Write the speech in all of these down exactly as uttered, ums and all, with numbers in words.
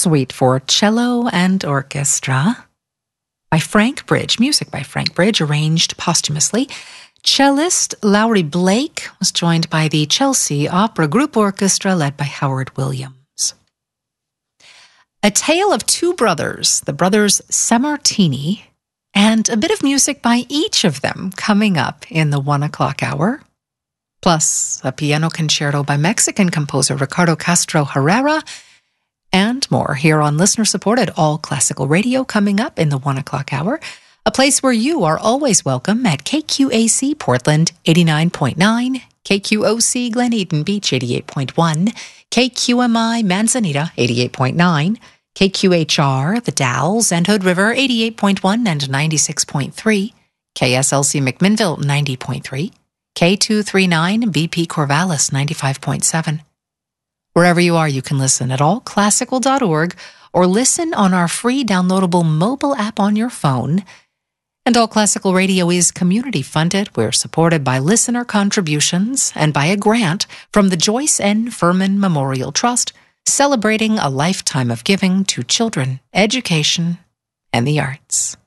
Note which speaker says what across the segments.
Speaker 1: Suite for Cello and Orchestra by Frank Bridge. Music by Frank Bridge, arranged posthumously. Cellist Lowry Blake was joined by the Chelsea Opera Group Orchestra led by Howard Williams. A Tale of Two Brothers, the brothers Sammartini, and a bit of music by each of them coming up in the one o'clock hour. Plus a piano concerto by Mexican composer Ricardo Castro Herrera, and more here on listener-supported All Classical Radio coming up in the one o'clock hour, a place where you are always welcome at K Q A C Portland eighty-nine point nine, K Q O C Glen Eden Beach eighty-eight point one, K Q M I Manzanita eighty-eight point nine, K Q H R The Dalles and Hood River eighty-eight point one and ninety-six point three, K S L C McMinnville ninety point three, K two thirty-nine B P Corvallis ninety-five point seven. Wherever you are, you can listen at all classical dot org or listen on our free downloadable mobile app on your phone. And All Classical Radio is community funded. We're supported by listener contributions and by a grant from the Joyce N. Furman Memorial Trust, celebrating a lifetime of giving to children, education, and the arts.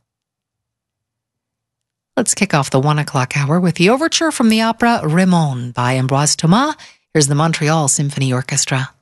Speaker 1: Let's kick off the one o'clock hour with the overture from the opera Raymond by Ambroise Thomas. Here's the Montreal Symphony Orchestra.